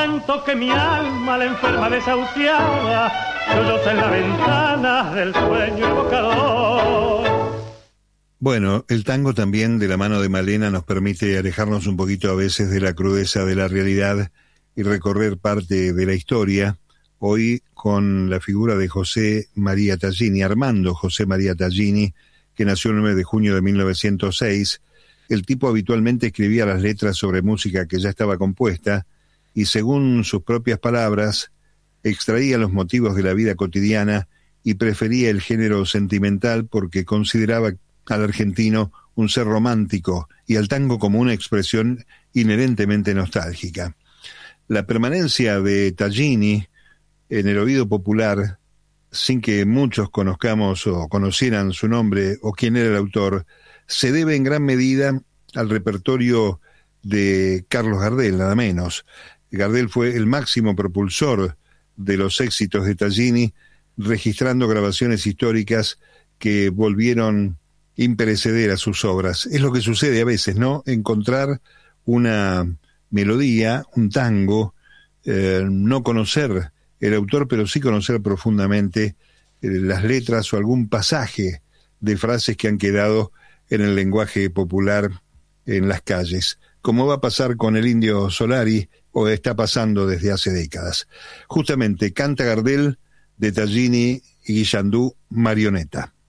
tanto que mi alma la enferma desahuciada, sollozó en la ventana del sueño evocador. Bueno, el tango también de la mano de Malena nos permite alejarnos un poquito a veces de la crudeza de la realidad y recorrer parte de la historia, hoy con la figura de José María Tallini, Armando José María Tallini, que nació el 9 de junio de 1906. El tipo habitualmente escribía las letras sobre música que ya estaba compuesta y, según sus propias palabras, extraía los motivos de la vida cotidiana y prefería el género sentimental porque consideraba al argentino un ser romántico y al tango como una expresión inherentemente nostálgica. La permanencia de Tallini en el oído popular, sin que muchos conozcamos o conocieran su nombre o quién era el autor, se debe en gran medida al repertorio de Carlos Gardel, nada menos. Gardel fue el máximo propulsor de los éxitos de Tallini, registrando grabaciones históricas que volvieron imperecederas sus obras. Es lo que sucede a veces, ¿no? Encontrar una melodía, un tango, no conocer el autor, pero sí conocer profundamente las letras o algún pasaje de frases que han quedado en el lenguaje popular en las calles, como va a pasar con el Indio Solari, o está pasando desde hace décadas. Justamente, canta Gardel de Tallini y Guillandú, Marioneta.